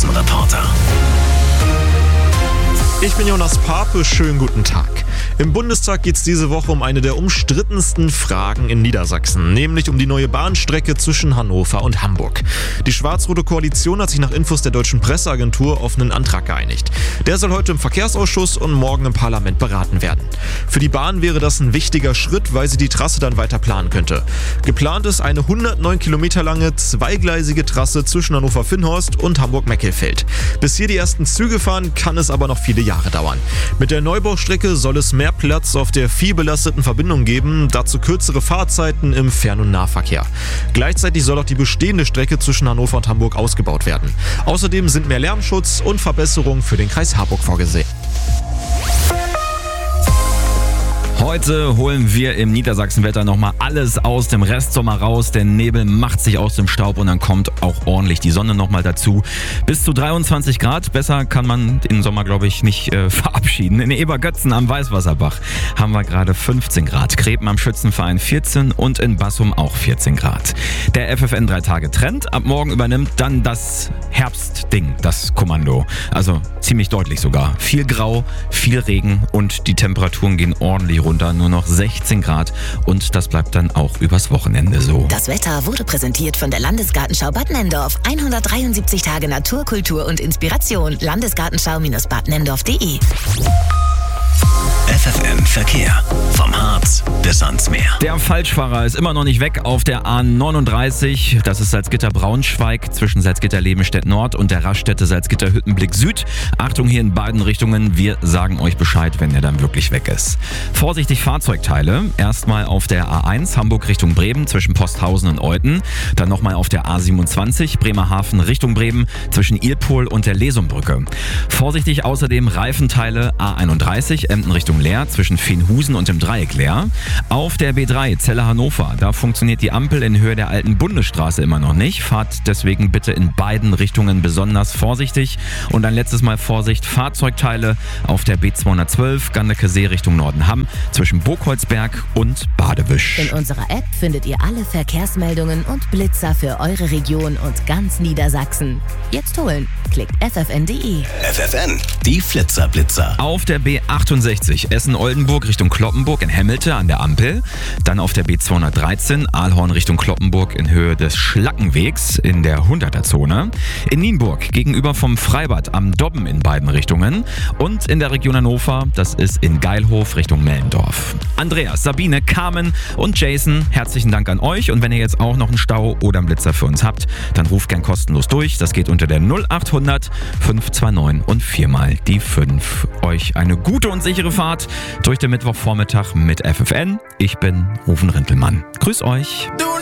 Straßenreporter. Ich bin Jonas Pape, schönen guten Tag. Im Bundestag geht es diese Woche um eine der umstrittensten Fragen in Niedersachsen, nämlich um die neue Bahnstrecke zwischen Hannover und Hamburg. Die schwarz-rote Koalition hat sich nach Infos der Deutschen Presseagentur auf einen Antrag geeinigt. Der soll heute im Verkehrsausschuss und morgen im Parlament beraten werden. Für die Bahn wäre das ein wichtiger Schritt, weil sie die Trasse dann weiter planen könnte. Geplant ist eine 109 Kilometer lange, zweigleisige Trasse zwischen Hannover-Vinnhorst und Hamburg-Meckelfeld. Bis hier die ersten Züge fahren, kann es aber noch viele Jahre dauern. Mit der Neubaustrecke soll es mehr Platz auf der viel belasteten Verbindung geben, dazu kürzere Fahrzeiten im Fern- und Nahverkehr. Gleichzeitig soll auch die bestehende Strecke zwischen Hannover und Hamburg ausgebaut werden. Außerdem sind mehr Lärmschutz und Verbesserungen für den Kreis Harburg vorgesehen. Heute holen wir im Niedersachsenwetter nochmal alles aus dem Restsommer raus. Der Nebel macht sich aus dem Staub und dann kommt auch ordentlich die Sonne nochmal dazu. Bis zu 23 Grad. Besser kann man den Sommer, glaube ich, nicht verabschieden. In Ebergötzen am Weißwasserbach haben wir gerade 15 Grad. Kreben am Schützenverein 14 und in Bassum auch 14 Grad. Der FFN 3-Tage-Trend. Ab morgen übernimmt dann das Herbstding, das Kommando. Also ziemlich deutlich sogar. Viel Grau, viel Regen und die Temperaturen gehen ordentlich runter. Nur noch 16 Grad und das bleibt dann auch übers Wochenende so. Das Wetter wurde präsentiert von der Landesgartenschau Bad Nenndorf. 173 Tage Natur, Kultur und Inspiration. Landesgartenschau-badnenndorf.de. FFN Verkehr. Vom Harz bis ans Meer. Der Falschfahrer ist immer noch nicht weg auf der A39. Das ist Salzgitter-Braunschweig zwischen Salzgitter-Lebenstedt-Nord und der Raststätte Salzgitter-Hüttenblick Süd. Achtung hier in beiden Richtungen. Wir sagen euch Bescheid, wenn er dann wirklich weg ist. Vorsichtig Fahrzeugteile. Erstmal auf der A1 Hamburg Richtung Bremen zwischen Posthausen und Euthen. Dann nochmal auf der A27 Bremerhaven Richtung Bremen zwischen Ilpol und der Lesumbrücke. Vorsichtig außerdem Reifenteile A31 Emden Richtung Leer zwischen Feenhusen und dem Dreieck Leer. Auf der B3 Celle-Hannover, da funktioniert die Ampel in Höhe der alten Bundesstraße immer noch nicht. Fahrt deswegen bitte in beiden Richtungen besonders vorsichtig. Und ein letztes Mal Vorsicht, Fahrzeugteile auf der B212 Gandeke-See Richtung Nordenham zwischen Burgholzberg und Badewisch. In unserer App findet ihr alle Verkehrsmeldungen und Blitzer für eure Region und ganz Niedersachsen. Jetzt holen. Klickt ffn.de. FFN, die Flitzer-Blitzer. Auf der B68 Essen-Oldenburg Richtung Kloppenburg in Hemmelte an der Ampel. Dann auf der B213 Aalhorn Richtung Kloppenburg in Höhe des Schlackenwegs in der 100er-Zone. In Nienburg gegenüber vom Freibad am Dobben in beiden Richtungen. Und in der Region Hannover, das ist in Geilhof Richtung Mellendorf. Andreas, Sabine, Carmen und Jason, herzlichen Dank an euch. Und wenn ihr jetzt auch noch einen Stau oder einen Blitzer für uns habt, dann ruft gern kostenlos durch. Das geht unter der 0800 529 und 4 mal die 5. Euch eine gute und sichere Fahrt durch den Mittwochvormittag mit FFN. Ich bin Rufen Rintelmann. Grüß euch.